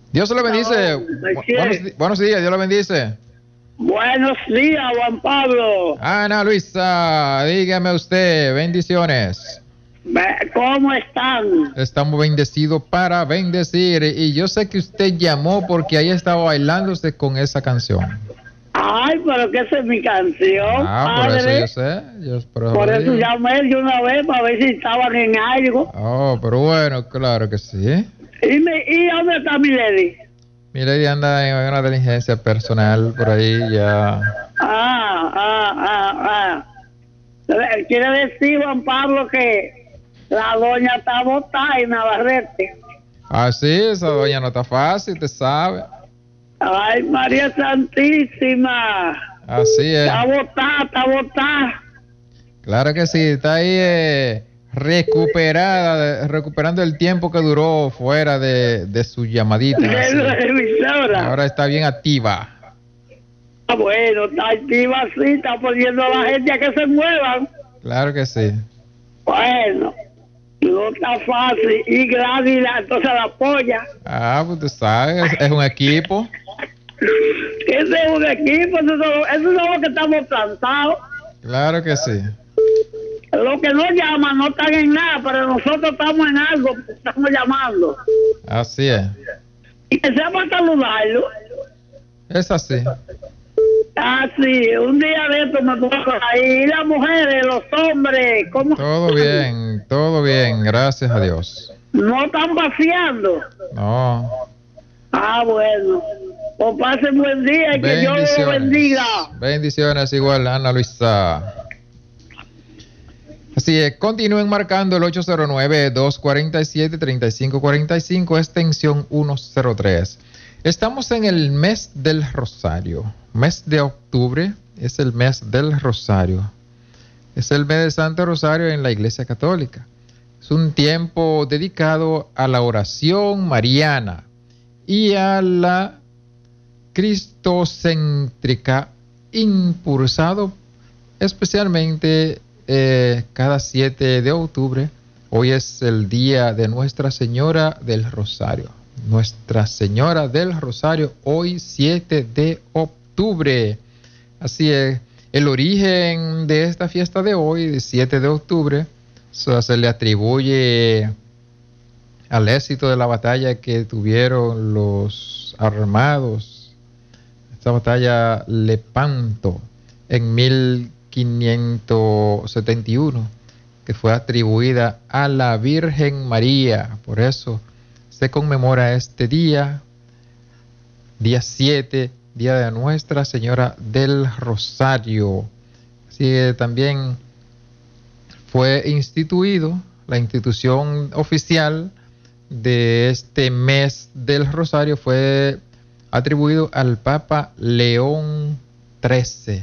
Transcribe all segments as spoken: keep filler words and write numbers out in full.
Dios le bendice. No, Bu- buenos, di- buenos días, Dios le bendice. buenos días, Juan Pablo. Ana Luisa, dígame usted, bendiciones. Ve- ¿Cómo están? Estamos bendecidos para bendecir. Y yo sé que usted llamó porque ahí estaba bailándose con esa canción. Ay, pero que esa es mi canción, Ah, por eso padre. yo sé. Yo, por eso Por lo eso digo. llamé de una vez para ver si estaban en algo. Oh, pero bueno, claro que sí. ¿Y, me, y dónde está mi lady? Mi lady anda en una diligencia personal por ahí ya. Ah, ah, ah, ah. Quiere decir, Juan Pablo, que la doña está botada en Navarrete. Ah, sí, esa doña no está fácil, te sabe. Ay, María Santísima. Así es. Está botada, está botada. Claro que sí, está ahí eh, recuperada, de- recuperando el tiempo que duró fuera de, de su llamadita. De así. la emisora. Ahora está bien activa. Ah, bueno, está activa así, está poniendo a la gente a que se muevan. Claro que sí. Bueno, no está fácil. Y Gladys, la- entonces la apoya. Ah, pues tú sabes, es, es un equipo. Ese es un equipo, eso es lo, eso es lo que estamos plantados. Claro que sí. Los que no llaman no están en nada, pero nosotros estamos en algo, estamos llamando. Así es. Y que sepa saludarlo. Es así. Ah, sí, un día de esto me pongo por ahí. Y las mujeres, los hombres, ¿cómo? Todo bien, todo bien, gracias a Dios. No están vaciando. No. Ah, bueno. Pues pasen buen día y que Dios los bendiga. Bendiciones igual, Ana Luisa. Así es, continúen marcando el ocho cero nueve, dos cuatro siete, tres cinco cuatro cinco, extensión ciento tres. Estamos en el mes del Rosario. Mes de octubre es el mes del Rosario. Es el mes del Santo Rosario en la Iglesia Católica. Es un tiempo dedicado a la oración mariana y a la cristocéntrica, impulsado especialmente eh, cada siete de octubre. Hoy es el día de Nuestra Señora del Rosario. Nuestra Señora del Rosario, hoy siete de octubre. Así es, el origen de esta fiesta de hoy, de siete de octubre, so, se le atribuye al éxito de la batalla que tuvieron los armados. Esta batalla Lepanto en mil quinientos setenta y uno, que fue atribuida a la Virgen María. Por eso se conmemora este día, día siete, día de Nuestra Señora del Rosario. Así que también fue instituido la institución oficial de este mes del Rosario, fue atribuido al Papa León trece.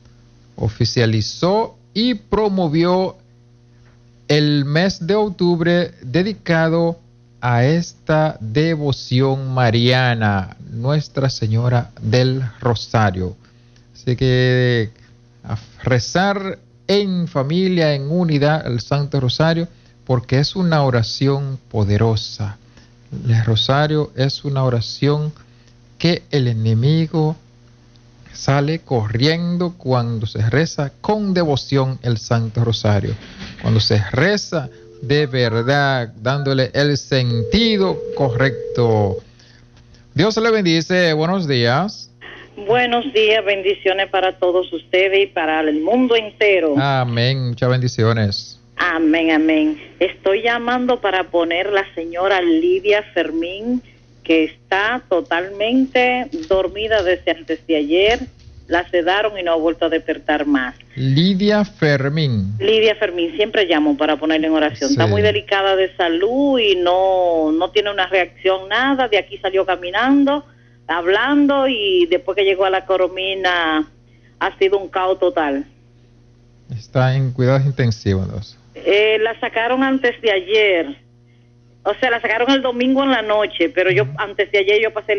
Oficializó y promovió el mes de octubre dedicado a esta devoción mariana, Nuestra Señora del Rosario. Así que a rezar en familia, en unidad, el Santo Rosario, porque es una oración poderosa. El Rosario es una oración que el enemigo sale corriendo cuando se reza con devoción el Santo Rosario. Cuando se reza de verdad, dándole el sentido correcto. Dios le bendice. Buenos días. Buenos días, bendiciones para todos ustedes y para el mundo entero. Amén. Muchas bendiciones. Amén, amén. Estoy llamando para poner la señora Lidia Fermín, que está totalmente dormida desde antes de ayer. La sedaron y no ha vuelto a despertar más. Lidia Fermín. Lidia Fermín, siempre llamo para ponerle en oración. Sí. Está muy delicada de salud y no, no tiene una reacción, nada. De aquí salió caminando, hablando, y después que llegó a la Coromina ha sido un caos total. Está en cuidados intensivos. Entonces. Eh, la sacaron antes de ayer. O sea, la sacaron el domingo en la noche, pero yo antes de ayer yo pasé